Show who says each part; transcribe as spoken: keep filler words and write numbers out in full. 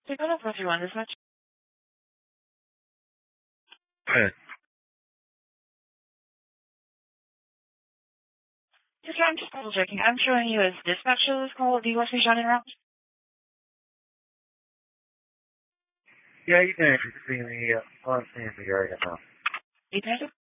Speaker 1: Take a look what you want this much.
Speaker 2: Good.
Speaker 1: Just I'm just double checking. I'm showing you as dispatch show this call. Do you want me shot in around?
Speaker 2: Yeah, you can actually see me uh, on Sandy right now.
Speaker 1: You can